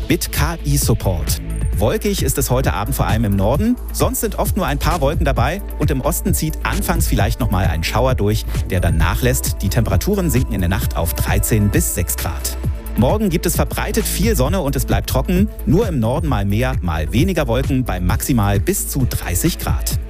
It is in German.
Bit KI Support. Wolkig ist es heute Abend vor allem im Norden, sonst sind oft nur ein paar Wolken dabei und im Osten zieht anfangs vielleicht nochmal ein Schauer durch, der dann nachlässt. Die Temperaturen sinken in der Nacht auf 13 bis 6 Grad. Morgen gibt es verbreitet viel Sonne und es bleibt trocken, nur im Norden mal mehr, mal weniger Wolken bei maximal bis zu 30 Grad.